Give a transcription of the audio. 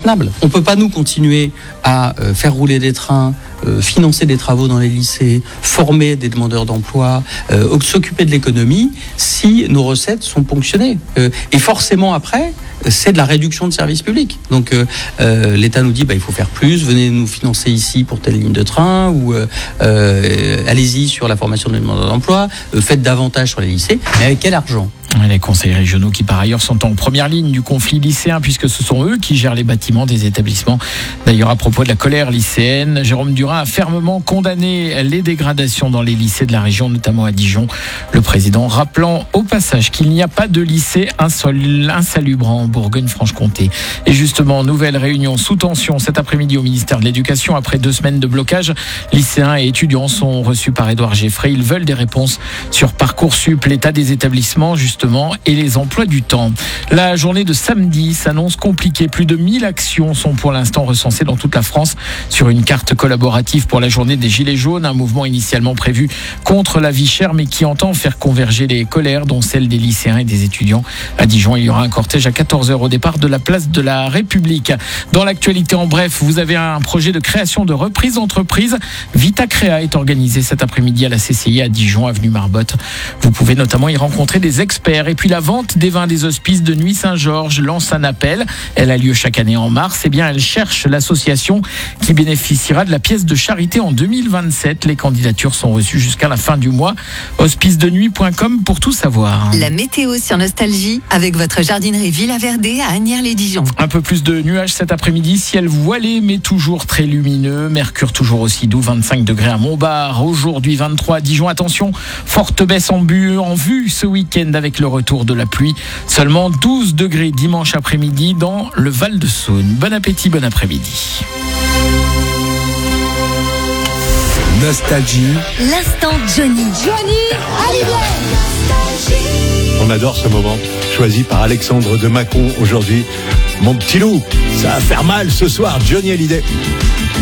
insoutenable. On ne peut pas nous continuer à faire rouler des trains, financer des travaux dans les lycées, former des demandeurs d'emploi, s'occuper de l'économie si nos recettes sont ponctionnées. Et forcément après, c'est de la réduction de services publics. Donc l'État nous dit il faut faire plus, venez nous financer ici pour telle ligne de train, ou allez-y sur la formation des demandeurs d'emploi, faites davantage sur les lycées, mais avec quel argent ? Les conseils régionaux qui par ailleurs sont en première ligne du conflit lycéen puisque ce sont eux qui gèrent les bâtiments des établissements. D'ailleurs à propos de la colère lycéenne, Jérôme Durain a fermement condamné les dégradations dans les lycées de la région, notamment à Dijon. Le président rappelant au passage qu'il n'y a pas de lycée insalubre en Bourgogne-Franche-Comté. Et justement, nouvelle réunion sous tension cet après-midi au ministère de l'Éducation. Après 2 semaines de blocage, lycéens et étudiants sont reçus par Édouard Geffray. Ils veulent des réponses sur Parcoursup, l'état des établissements justement et les emplois du temps. La journée de samedi s'annonce compliquée. Plus de 1000 actions sont pour l'instant recensées dans toute la France sur une carte collaborative pour la journée des Gilets jaunes, un mouvement initialement prévu contre la vie chère mais qui entend faire converger les colères, dont celles des lycéens et des étudiants. À Dijon, il y aura un cortège à 14h au départ de la place de la République. Dans l'actualité en bref, vous avez un projet de création de reprise d'entreprise. Vitacréa est organisé cet après-midi à la CCI à Dijon, avenue Marbotte. Vous pouvez notamment y rencontrer des experts. Et puis la vente des vins des hospices de Nuit Saint-Georges lance un appel. Elle a lieu chaque année en mars. Eh bien, elle cherche l'association qui bénéficiera de la pièce de charité en 2027. Les candidatures sont reçues jusqu'à la fin du mois. Hospicedenuit.com pour tout savoir. La météo sur Nostalgie avec votre jardinerie Villa Verdé à Asnières-les-Dijon. Un peu plus de nuages cet après-midi. Ciel voilé mais toujours très lumineux. Mercure toujours aussi doux. 25 degrés à Montbard. Aujourd'hui 23 à Dijon. Attention, forte baisse en vue ce week-end avec le retour de la pluie. Seulement 12 degrés dimanche après-midi dans le Val-de-Saône. Bon appétit, bon après-midi. Nostalgie. L'instant Johnny. On adore ce moment, choisi par Alexandre de Mâcon aujourd'hui. Mon petit loup, ça va faire mal ce soir, Johnny Hallyday.